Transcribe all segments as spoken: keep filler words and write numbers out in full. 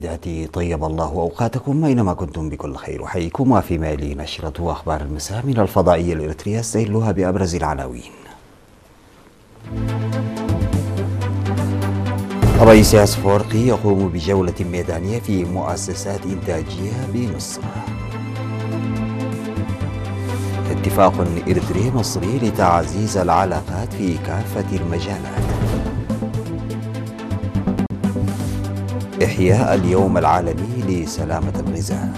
ذاتي طيب الله أوقاتكم أينما كنتم بكل خير، وحييكم في مالي نشرة أخبار المساء من الفضائية الإريترية، استهلها بأبرز العناوين. الرئيس إياس أفورقي يقوم بجولة ميدانية في مؤسسات إنتاجية بمصر. اتفاق إريتري مصري لتعزيز العلاقات في كافة المجالات. إحياء اليوم العالمي لسلامة الغذاء.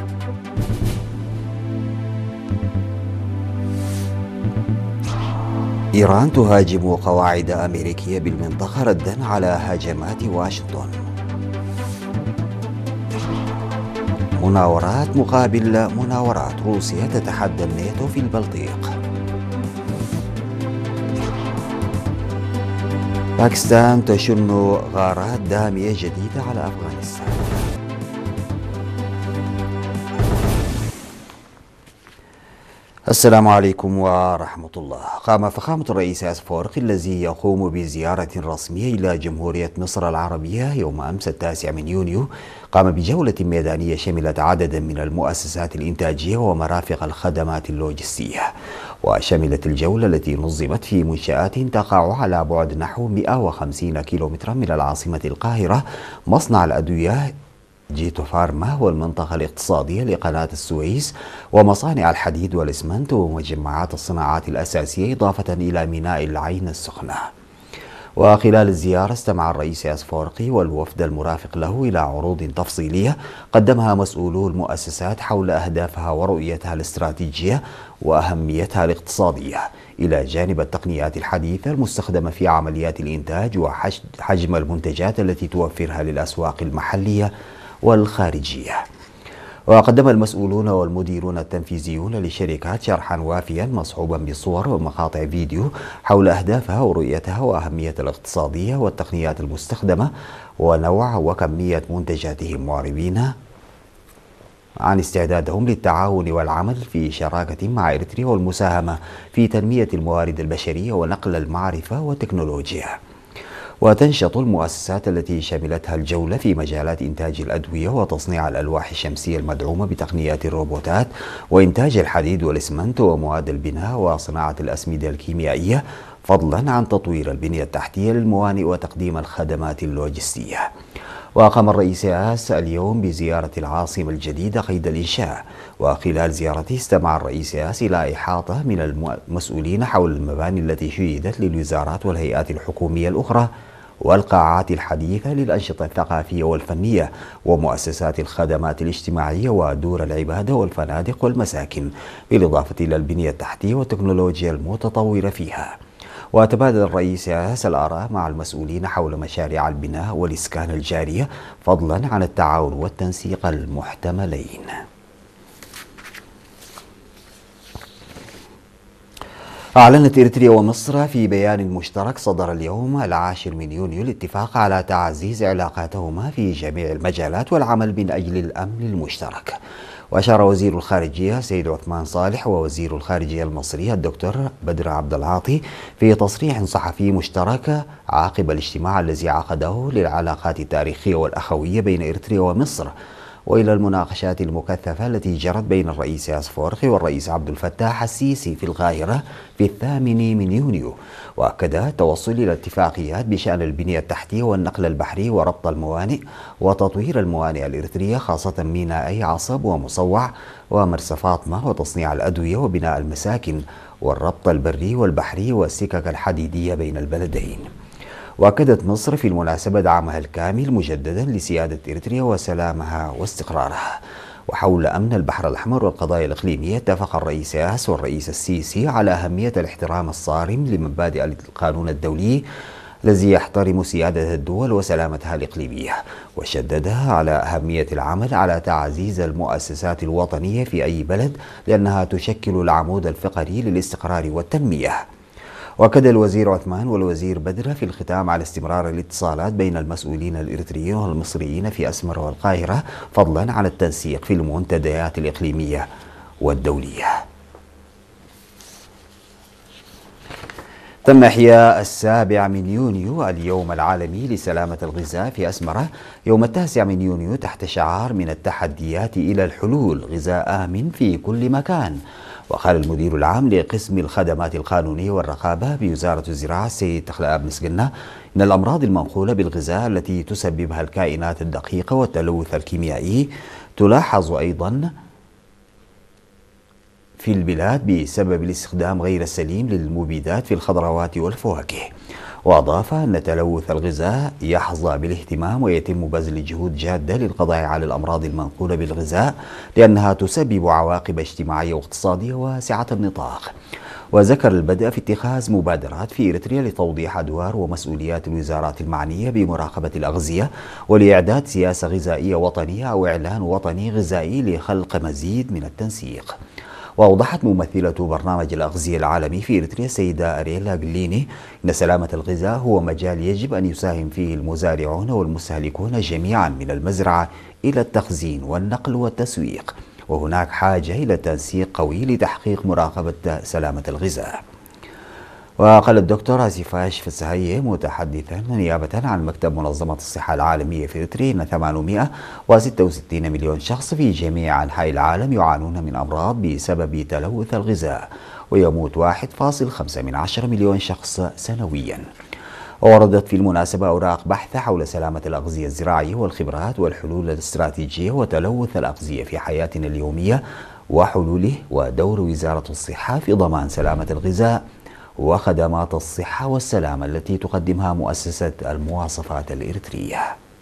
إيران تهاجم قواعد أمريكية بالمنطقة ردا على هجمات واشنطن. مناورات مقابل مناورات، روسيا تتحدى الناتو في البلطيق. باكستان تشن غارات دامية جديدة على أفغانستان. السلام عليكم ورحمة الله. قام فخامة الرئيس إياس أفورقي الذي يقوم بزيارة رسمية إلى جمهورية مصر العربية يوم أمس التاسع من يونيو، قام بجولة ميدانية شملت عددا من المؤسسات الإنتاجية ومرافق الخدمات اللوجستية. وشملت الجولة التي نظمت في منشآت تقع على بعد نحو مئة وخمسين كيلومترا من العاصمة القاهرة، مصنع الأدوية جيتو فارما والمنطقة الاقتصادية لقناة السويس ومصانع الحديد والإسمنت ومجمعات الصناعات الأساسية، إضافة إلى ميناء العين السخنة. وخلال الزيارة استمع الرئيس إياس أفورقي والوفد المرافق له إلى عروض تفصيلية قدمها مسؤولو المؤسسات حول أهدافها ورؤيتها الاستراتيجية وأهميتها الاقتصادية، إلى جانب التقنيات الحديثة المستخدمة في عمليات الإنتاج وحجم المنتجات التي توفرها للأسواق المحلية والخارجية. وقدم المسؤولون والمديرون التنفيذيون للشركات شرحا وافيا مصحوبا بصور ومقاطع فيديو حول أهدافها ورؤيتها وأهمية الاقتصادية والتقنيات المستخدمة ونوع وكمية منتجاتهم، معربين عن استعدادهم للتعاون والعمل في شراكة مع إريتريا والمساهمة في تنمية الموارد البشرية ونقل المعرفة والتكنولوجيا. وتنشط المؤسسات التي شملتها الجولة في مجالات إنتاج الأدوية وتصنيع الألواح الشمسية المدعومة بتقنيات الروبوتات وإنتاج الحديد والإسمنت ومواد البناء وصناعة الأسمدة الكيميائية، فضلا عن تطوير البنية التحتية للموانئ وتقديم الخدمات اللوجستية. وقام الرئيس إياس اليوم بزيارة العاصمة الجديدة قيد الإنشاء، وخلال زيارته استمع الرئيس إياس إلى إحاطة من المسؤولين حول المباني التي شيدت للوزارات والهيئات الحكومية الأخرى والقاعات الحديثة للأنشطة الثقافية والفنية ومؤسسات الخدمات الاجتماعية ودور العبادة والفنادق والمساكن، بالإضافة إلى البنية التحتية والتكنولوجيا المتطورة فيها. وتبادل الرئيس إياس الآراء مع المسؤولين حول مشاريع البناء والإسكان الجارية، فضلا عن التعاون والتنسيق المحتملين. أعلنت إريتريا ومصر في بيان مشترك صدر اليوم العاشر من يونيو الاتفاق على تعزيز علاقاتهما في جميع المجالات والعمل من أجل الأمن المشترك. وأشار وزير الخارجية سيد عثمان صالح ووزير الخارجية المصري الدكتور بدر عبد العاطي في تصريح صحفي مشترك عقب الاجتماع الذي عقده للعلاقات التاريخية والأخوية بين إريتريا ومصر، وإلى المناقشات المكثفة التي جرت بين الرئيس إياس أفورقي والرئيس عبد الفتاح السيسي في القاهرة في الثامن من يونيو. وأكد التوصل إلى اتفاقيات بشأن البنية التحتية والنقل البحري وربط الموانئ وتطوير الموانئ الإريترية، خاصة مينائي عصب ومصوع ومرسى فاطمة، وتصنيع الأدوية وبناء المساكن والربط البري والبحري والسكك الحديدية بين البلدين. وأكدت مصر في المناسبة دعمها الكامل مجددا لسيادة إريتريا وسلامها واستقرارها. وحول أمن البحر الأحمر والقضايا الإقليمية، اتفق الرئيس إياس والرئيس السيسي على أهمية الاحترام الصارم لمبادئ القانون الدولي الذي يحترم سيادة الدول وسلامتها الإقليمية، وشددها على أهمية العمل على تعزيز المؤسسات الوطنية في أي بلد لأنها تشكل العمود الفقري للاستقرار والتنمية. وأكد الوزير عثمان والوزير بدر في الختام على استمرار الاتصالات بين المسؤولين الإريتريين والمصريين في أسمر والقاهرة، فضلا عن التنسيق في المنتديات الإقليمية والدولية. تم إحياء السابع من يونيو اليوم العالمي لسلامة الغذاء في أسمرة يوم التاسع من يونيو تحت شعار من التحديات إلى الحلول، غذاء آمن في كل مكان. وقال المدير العام لقسم الخدمات القانونية والرقابة بوزارة الزراعة السيد تخلأ بن سقنة إن الأمراض المنقولة بالغذاء التي تسببها الكائنات الدقيقة والتلوث الكيميائي تلاحظ أيضا في البلاد بسبب الاستخدام غير السليم للمبيدات في الخضروات والفواكه. وأضاف أن تلوث الغذاء يحظى بالاهتمام ويتم بذل جهود جادة للقضاء على الأمراض المنقولة بالغذاء لأنها تسبب عواقب اجتماعية واقتصادية واسعة النطاق. وذكر البدء في اتخاذ مبادرات في إريتريا لتوضيح أدوار ومسؤوليات الوزارات المعنية بمراقبة الأغذية ولإعداد سياسة غذائية وطنية أو إعلان وطني غذائي لخلق مزيد من التنسيق. وأوضحت ممثلة برنامج الأغذية العالمي في إريتريا السيدة أرييلا غليني أن سلامة الغذاء هو مجال يجب أن يساهم فيه المزارعون والمستهلكون جميعا من المزرعة إلى التخزين والنقل والتسويق، وهناك حاجة إلى تنسيق قوي لتحقيق مراقبة سلامة الغذاء. وقال الدكتور آسيفاش فسهية متحدثا نيابة عن مكتب منظمة الصحة العالمية في إريتريا أن ثمانمئة وستة وستين مليون شخص في جميع أنحاء العالم يعانون من أمراض بسبب تلوث الغذاء، ويموت واحد فاصلة خمسة من عشرة مليون شخص سنويا. ووردت في المناسبة أوراق بحث حول سلامة الأغذية الزراعية والخبرات والحلول الاستراتيجية وتلوث الأغذية في حياتنا اليومية وحلوله ودور وزارة الصحة في ضمان سلامة الغذاء وخدمات الصحة والسلامة التي تقدمها مؤسسة المواصفات الإريترية.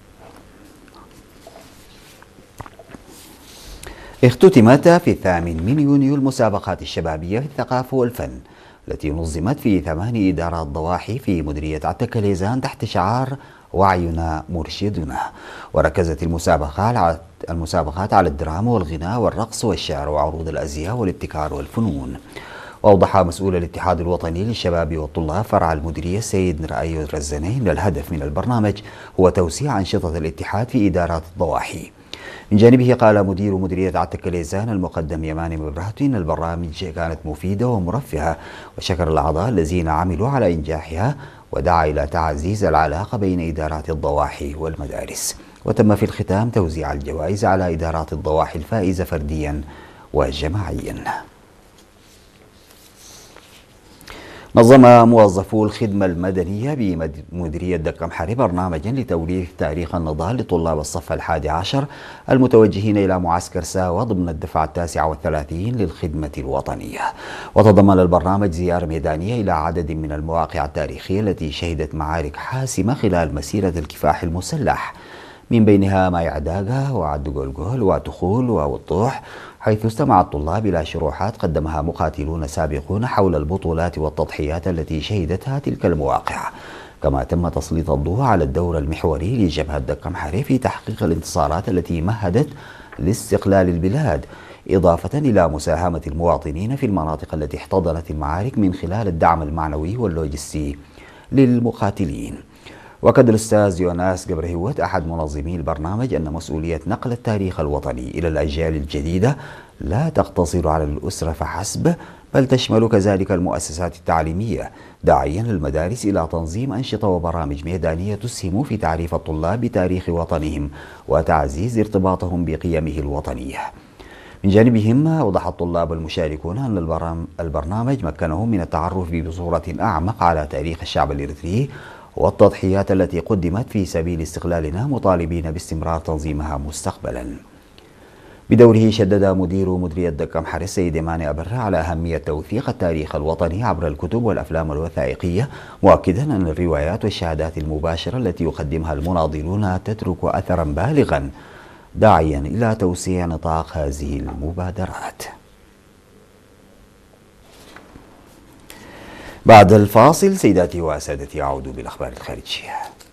اختتمت في الثامن من يونيو المسابقات الشبابية في الثقافة والفن التي نظمت في ثماني إدارات ضواحي في مديرية عتكليزان تحت شعار وعينا مرشدنا. وركزت المسابقات على المسابقات على الدراما والغناء والرقص والشعر وعروض الأزياء والابتكار والفنون. وأوضح مسؤول الاتحاد الوطني للشباب والطلاب فرع المديرية السيد رأي الرزني أن الهدف من البرنامج هو توسيع أنشطة الاتحاد في إدارات الضواحي. من جانبه قال مدير مديرية عتكليزان المقدم يماني مبرهتي أن البرامج كانت مفيدة ومرفهة، وشكر الأعضاء الذين عملوا على إنجاحها ودعا إلى تعزيز العلاقة بين إدارات الضواحي والمدارس. وتم في الختام توزيع الجوائز على إدارات الضواحي الفائزة فرديا وجماعيا. نظم موظفو الخدمة المدنية بمديرية دكة محري برنامجا لتوريث تاريخ النضال لطلاب الصف الحادي عشر المتوجهين إلى معسكر ساوة ضمن الدفعة التاسعة والثلاثين للخدمة الوطنية. وتضمن البرنامج زيارة ميدانية إلى عدد من المواقع التاريخية التي شهدت معارك حاسمة خلال مسيرة الكفاح المسلح، من بينها مايعداغا وعد قولقول وتخول ووضوح، حيث استمع الطلاب إلى شروحات قدمها مقاتلون سابقون حول البطولات والتضحيات التي شهدتها تلك المواقع. كما تم تسليط الضوء على الدور المحوري لجبهة دكة محري في تحقيق الانتصارات التي مهدت لاستقلال البلاد، إضافة إلى مساهمة المواطنين في المناطق التي احتضنت المعارك من خلال الدعم المعنوي واللوجستي للمقاتلين. وكد الأستاذ يوناس قبرهوت أحد منظمي البرنامج أن مسؤولية نقل التاريخ الوطني إلى الأجيال الجديدة لا تقتصر على الأسرة فحسب، بل تشمل كذلك المؤسسات التعليمية، داعيا المدارس إلى تنظيم أنشطة وبرامج ميدانية تسهم في تعريف الطلاب بتاريخ وطنهم وتعزيز ارتباطهم بقيمه الوطنية. من جانبهم أوضح الطلاب المشاركون أن البرنامج مكنهم من التعرف بصورة أعمق على تاريخ الشعب الإريتري والتضحيات التي قدمت في سبيل استقلالنا، مطالبين باستمرار تنظيمها مستقبلا. بدوره شدد مدير مديرية دكة محري السيد يماني أبرة على أهمية توثيق التاريخ الوطني عبر الكتب والأفلام الوثائقية، مؤكدا أن الروايات والشهادات المباشرة التي يقدمها المناضلون تترك أثرا بالغا، داعيا إلى توسيع نطاق هذه المبادرات. بعد الفاصل سيداتي وسادتي أعود بالأخبار الخارجية.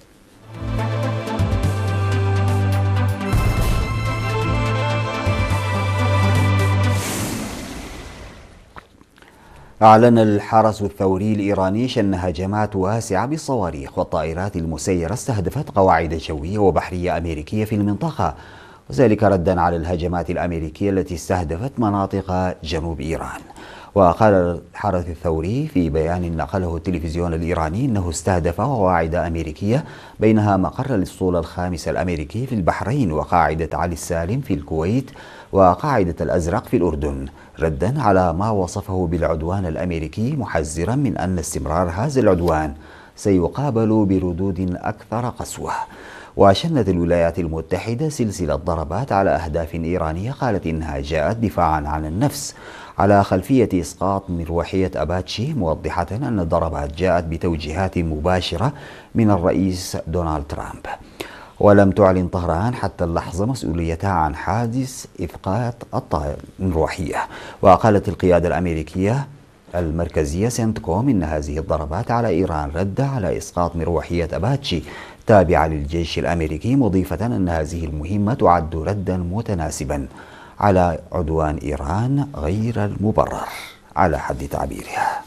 أعلن الحرس الثوري الإيراني شن هجمات واسعة بالصواريخ والطائرات المسيرة استهدفت قواعد جوية وبحرية أمريكية في المنطقة، وذلك ردا على الهجمات الأمريكية التي استهدفت مناطق جنوب إيران. وقال الحرس الثوري في بيان نقله التلفزيون الإيراني أنه استهدف قواعد أمريكية بينها مقر الأسطول الخامس الأمريكي في البحرين وقاعدة علي السالم في الكويت وقاعدة الأزرق في الأردن، ردا على ما وصفه بالعدوان الأمريكي، محذرا من أن استمرار هذا العدوان سيقابل بردود أكثر قسوة. وشنت الولايات المتحدة سلسلة ضربات على أهداف إيرانية قالت إنها جاءت دفاعا عن النفس على خلفية إسقاط مروحية أباتشي، موضحة أن الضربات جاءت بتوجيهات مباشرة من الرئيس دونالد ترامب. ولم تعلن طهران حتى اللحظة مسؤوليتها عن حادث إسقاط المروحية. وقالت القيادة الأمريكية المركزية سنتكوم إن هذه الضربات على إيران رد على إسقاط مروحية أباتشي تابعة للجيش الأمريكي، مضيفة أن هذه المهمة تعد ردا متناسبا على عدوان إيران غير المبرر على حد تعبيرها.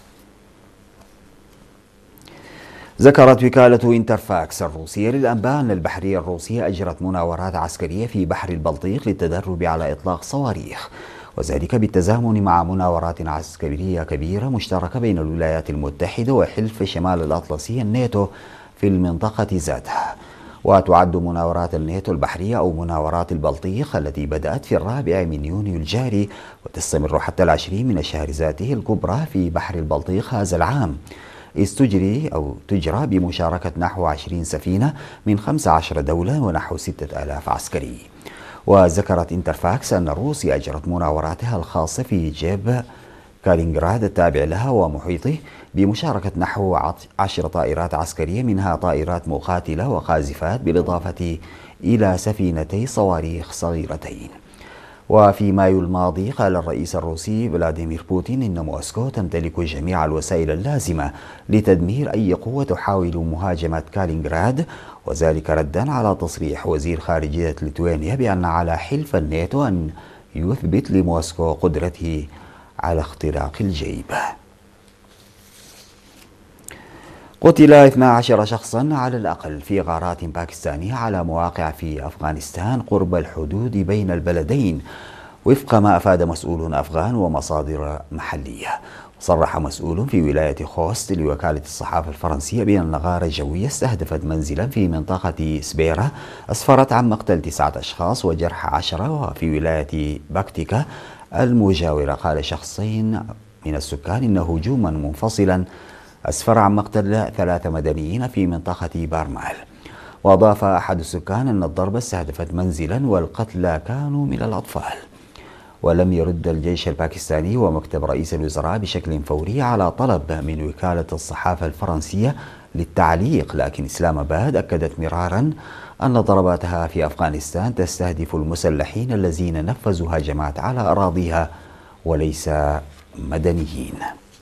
ذكرت وكالة انترفاكس الروسية للأنباء أن البحرية الروسية أجرت مناورات عسكرية في بحر البلطيق للتدرب على إطلاق صواريخ، وذلك بالتزامن مع مناورات عسكرية كبيرة مشتركة بين الولايات المتحدة وحلف شمال الأطلسي الناتو في المنطقة ذاتها. وتعد مناورات الناتو البحرية أو مناورات البلطيق التي بدأت في الرابع من يونيو الجاري وتستمر حتى العشرين من الشهر ذاته الكبرى في بحر البلطيق هذا العام، إذ تجري أو تجرى بمشاركة نحو عشرين سفينة من خمس عشرة دولة ونحو ستة آلاف عسكري. وذكرت انترفاكس أن روسيا أجرت مناوراتها الخاصة في جيب كالينغراد التابع لها ومحيطه بمشاركة نحو عشر طائرات عسكرية، منها طائرات مقاتلة وقاذفات، بالإضافة إلى سفينتي صواريخ صغيرتين. وفي مايو الماضي قال الرئيس الروسي فلاديمير بوتين إن موسكو تمتلك جميع الوسائل اللازمة لتدمير أي قوة تحاول مهاجمة كالينغراد، وذلك ردا على تصريح وزير خارجية ليتوانيا بأن على حلف الناتو أن يثبت لموسكو قدرته على اختراق الجيب. قتل اثنا عشر شخصا على الأقل في غارات باكستانية على مواقع في أفغانستان قرب الحدود بين البلدين، وفق ما أفاد مسؤول أفغان ومصادر محلية. صرح مسؤول في ولاية خوست لوكالة الصحافة الفرنسية بأن غارة جوية استهدفت منزلا في منطقة سبيرة أسفرت عن مقتل تسعة أشخاص وجرح عشرة. وفي ولاية باكتيكا المجاورة قال شخصين من السكان إن هجوما منفصلا أسفر عن مقتل ثلاثة مدنيين في منطقة بارمال. وأضاف أحد السكان أن الضربة استهدفت منزلا والقتلى كانوا من الأطفال. ولم يرد الجيش الباكستاني ومكتب رئيس الوزراء بشكل فوري على طلب من وكالة الصحافة الفرنسية للتعليق، لكن إسلام آباد أكدت مرارا أن ضرباتها في أفغانستان تستهدف المسلحين الذين نفذوا هجمات على أراضيها وليس مدنيين.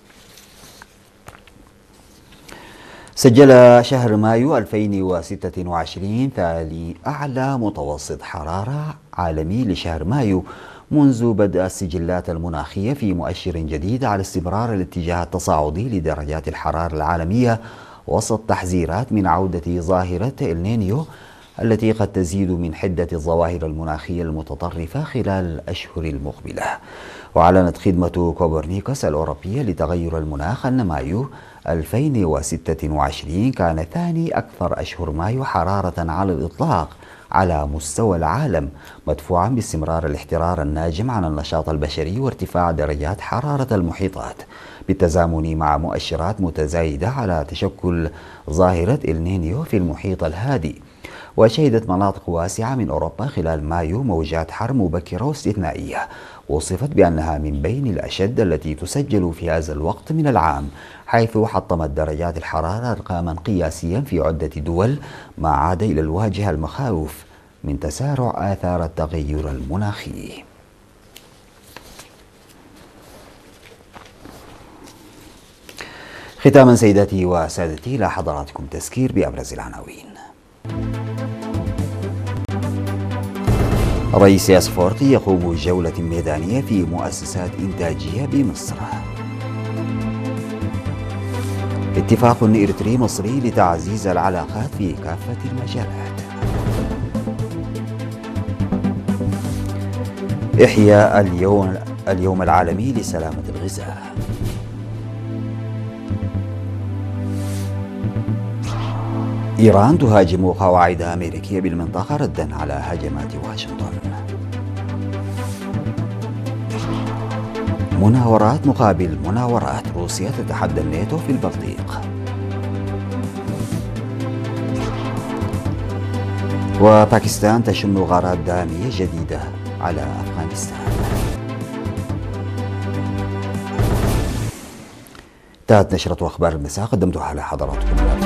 سجل شهر مايو ألفين وستة وعشرين ثاني أعلى متوسط حرارة عالمي لشهر مايو منذ بدء السجلات المناخية، في مؤشر جديد على استمرار الاتجاه التصاعدي لدرجات الحرارة العالمية وسط تحذيرات من عودة ظاهرة النينيو التي قد تزيد من حدة الظواهر المناخية المتطرفة خلال الأشهر المقبلة. وأعلنت خدمة كوبرنيكوس الأوروبية لتغير المناخ أن مايو ألفين وستة وعشرين كان ثاني أكثر أشهر مايو حرارة على الإطلاق على مستوى العالم، مدفوعا باستمرار الاحترار الناجم عن النشاط البشري وارتفاع درجات حرارة المحيطات، بالتزامن مع مؤشرات متزايدة على تشكل ظاهرة النينيو في المحيط الهادي. وشهدت مناطق واسعة من أوروبا خلال مايو موجات حر مبكرة واستثنائية وصفت بأنها من بين الأشد التي تسجل في هذا الوقت من العام، حيث حطمت درجات الحرارة أرقاما قياسيا في عدة دول، ما عاد إلى الواجهة المخاوف من تسارع آثار التغير المناخي. ختاما سيداتي وسادتي، إلى حضراتكم تذكير بأبرز العناوين. رئيس أسفورقي يقوم جولة ميدانية في مؤسسات إنتاجية بمصر. اتفاق إريتري مصري لتعزيز العلاقات في كافة المجالات. إحياء اليوم اليوم العالمي لسلامة الغذاء. إيران تهاجم قواعد أمريكية بالمنطقة ردا على هجمات واشنطن. مناورات مقابل مناورات، روسيا تتحدى الناتو في البلطيق. وباكستان تشن غارات دامية جديدة على أفغانستان. انتهت نشرة أخبار المساء، قدمتها لحضراتكم.